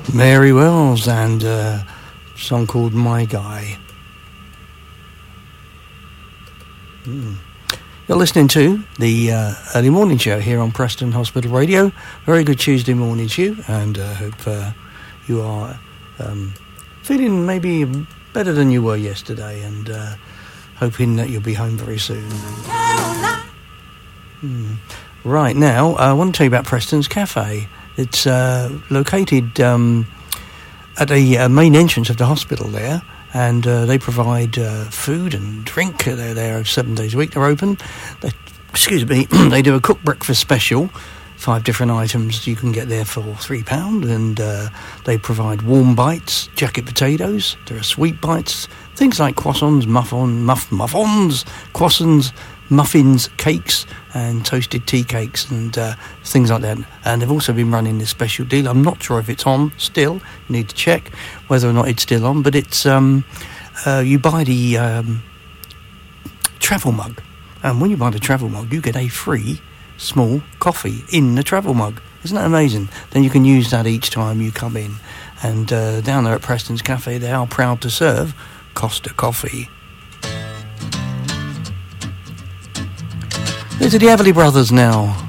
Mary Wells and a song called My Guy. You're listening to the early morning show here on Preston Hospital Radio. Very good Tuesday morning to you, and hope you are feeling maybe better than you were yesterday, and hoping that you'll be home very soon. Right now, I want to tell you about Preston's Cafe. It's located at the main entrance of the hospital there, and they provide food and drink. They're there 7 days a week. They're open. They do a cooked breakfast special, 5 different items you can get there for £3, and they provide warm bites, jacket potatoes. There are sweet bites, things like croissants, muffins, croissants, muffins, cakes, and toasted tea cakes, and things like that. And they've also been running this special deal. I'm not sure if it's on still. You need to check whether or not it's still on. But it's you buy the travel mug, and when you buy the travel mug, you get a free small coffee in the travel mug. Isn't that amazing? Then you can use that each time you come in. And down there at Preston's Cafe, they are proud to serve Costa Coffee. These are the Everly Brothers now.